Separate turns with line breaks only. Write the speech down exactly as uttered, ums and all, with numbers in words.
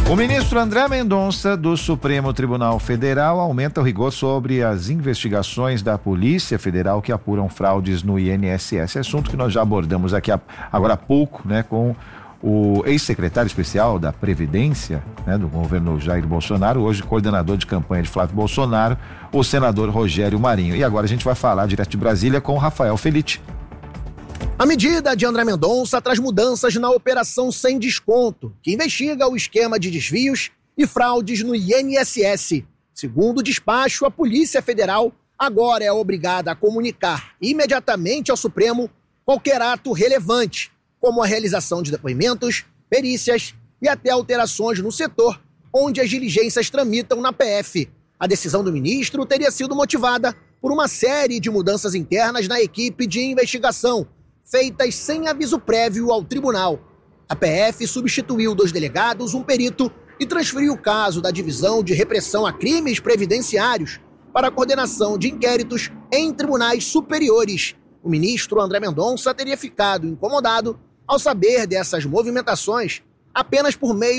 O ministro André Mendonça, do Supremo Tribunal Federal, aumenta o rigor sobre as investigações da Polícia Federal que apuram fraudes no I N S S. Assunto que nós já abordamos aqui agora há pouco, né, com o ex-secretário especial da Previdência, né, do governo Jair Bolsonaro, hoje coordenador de campanha de Flávio Bolsonaro, o senador Rogério Marinho. E agora a gente vai falar direto de Brasília com o Rafael Felitti.
A medida de André Mendonça traz mudanças na Operação Sem Desconto, que investiga o esquema de desvios e fraudes no I N S S. Segundo o despacho, a Polícia Federal agora é obrigada a comunicar imediatamente ao Supremo qualquer ato relevante, como a realização de depoimentos, perícias e até alterações no setor onde as diligências tramitam na P F. A decisão do ministro teria sido motivada por uma série de mudanças internas na equipe de investigação, feitas sem aviso prévio ao tribunal. A P F substituiu dois delegados, um perito e transferiu o caso da Divisão de Repressão a Crimes Previdenciários para a coordenação de inquéritos em tribunais superiores. O ministro André Mendonça teria ficado incomodado ao saber dessas movimentações apenas por meio